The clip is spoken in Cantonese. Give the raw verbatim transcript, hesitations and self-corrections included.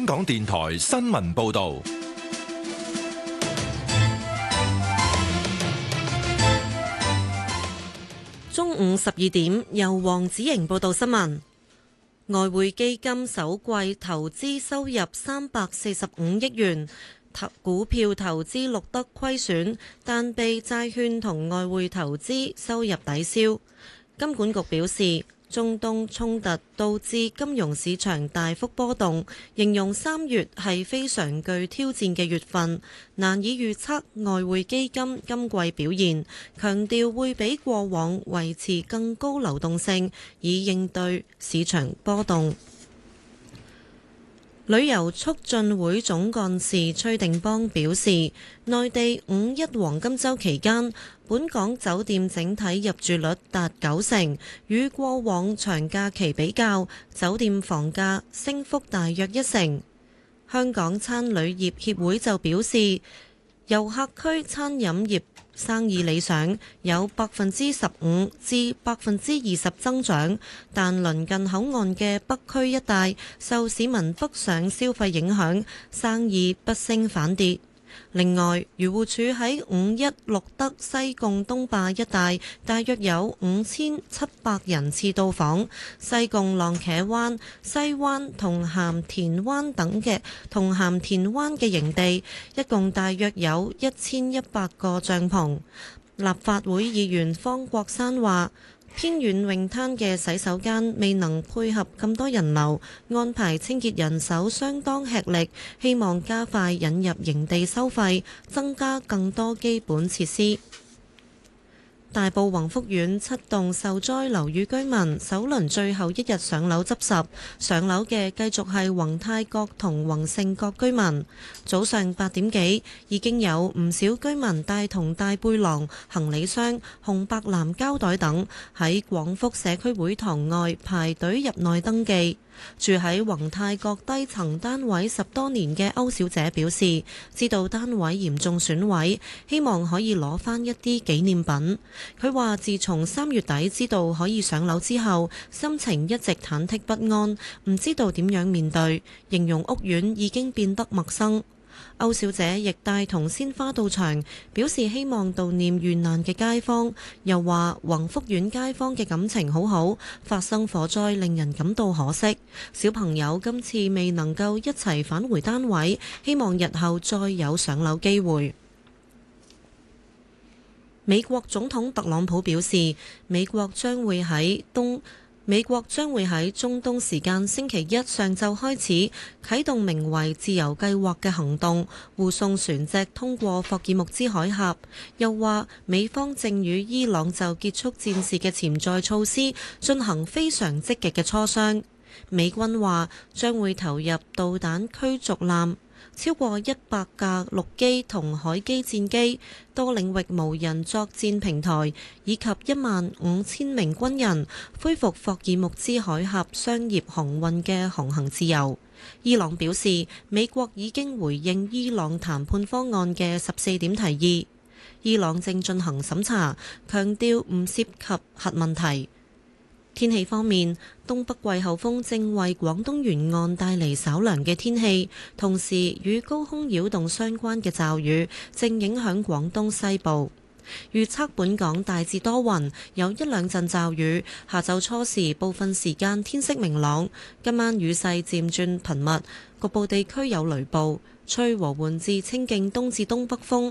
港電台新聞報道。 中午十二點，由黃子瑩報道新聞。外匯基金首季投資收入三百四十五億元，股票投資錄得虧損，但被債券同外匯投資收入抵消。金管局表示，中東衝突導致金融市場大幅波動，形容三月係非常具挑戰嘅月份，難以預測外匯基金今季表現，強調會比過往維持更高流動性，以應對市場波動。旅遊促進會總幹事崔定邦表示，內地五一黃金週期間，本港酒店整體入住率達九成，與過往長假期比較，酒店房價升幅大約一成。香港餐旅業協會就表示，遊客區餐飲業生意理想，有百分之十五至百分之二十增長，但鄰近口岸嘅北區一帶受市民北上消費影響，生意不升反跌。另外，漁護署喺五一錄得西貢東壩一帶大約有五千七百人次到訪，西貢浪茄灣、西灣同鹹田灣等嘅同鹹田灣嘅營地，一共大約有一千一百個帳篷。立法會議員方國珊話，偏遠泳灘嘅洗手間未能配合咁多人流，安排清潔人手相當吃力，希望加快引入營地收費，增加更多基本設施。大埔宏福苑七棟受災樓宇居民首輪最後一日上樓執拾，上樓嘅繼續係宏泰閣同宏盛閣居民。早上八點幾已經有唔少居民帶同大背囊、行李箱、紅白藍膠袋等喺廣福社區會堂外排隊入內登記。住喺宏泰閣低層單位十多年嘅歐小姐表示，知道單位嚴重損毀，希望可以攞返一啲紀念品。佢話自從三月底知道可以上樓之後，心情一直忐忑不安，唔知道點樣面對，形容屋苑已經變得陌生。歐小姐亦帶同鮮花到場，表示希望悼念遇難嘅街坊，又話宏福苑街坊嘅感情好好，發生火災令人感到可惜。小朋友今次未能夠一齊返回單位，希望日後再有上樓機會。美國總統特朗普表示，美國將會喺東美國將會喺中東時間星期一上晝開始啟動名為自由計劃嘅行動，護送船隻通過霍爾木茲海峽。又話美方正與伊朗就結束戰事嘅潛在措施進行非常積極嘅磋商。美軍話將會投入導彈驅逐艦、超過一百架陸基同海基戰機、多領域無人作戰平台，以及一萬五千名軍人，恢復霍爾木茲海峽商業航運嘅航行自由。伊朗表示，美國已經回應伊朗談判方案嘅十四點提議，伊朗正進行審查，強調唔涉及核問題。天氣方面，東北季候風正為廣東沿岸帶嚟稍涼嘅天氣，同時與高空擾動相關嘅驟雨正影響廣東西部。預測本港大致多雲，有一兩陣驟雨，下晝初時部分時間天色明朗，今晚雨勢漸轉頻密，局部地區有雷暴，吹和緩至清勁東至東北風，